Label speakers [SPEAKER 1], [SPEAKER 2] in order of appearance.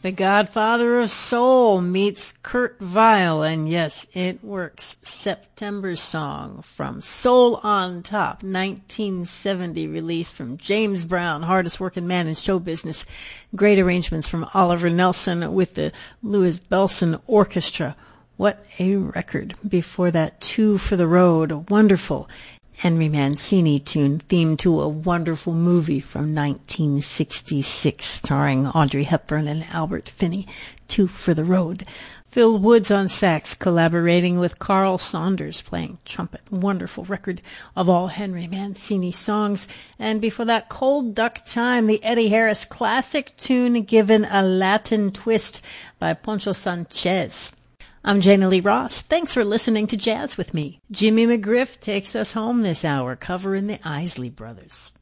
[SPEAKER 1] The Godfather of Soul meets Kurt Weill, and yes, it works. September Song from Soul on Top, 1970 release from James Brown, hardest working man in show business. Great arrangements from Oliver Nelson with the Louis Bellson Orchestra. What a record. Before that, Two for the Road, a wonderful Henry Mancini tune, theme to a wonderful movie from 1966 starring Audrey Hepburn and Albert Finney, Two for the Road. Phil Woods on sax, collaborating with Carl Saunders playing trumpet. Wonderful record of all Henry Mancini songs. And before that, Cold Duck Time, the Eddie Harris classic tune given a Latin twist by Poncho Sanchez. I'm Jana Lee Ross. Thanks for listening to Jazz with me. Jimmy McGriff takes us home this hour, covering the Isley Brothers.